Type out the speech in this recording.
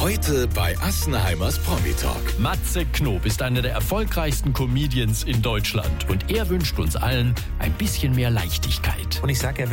Heute bei Assenheimers Promi Talk. Matze Knob ist einer der erfolgreichsten Comedians in Deutschland und er wünscht uns allen ein bisschen mehr Leichtigkeit. Und ich sage ja,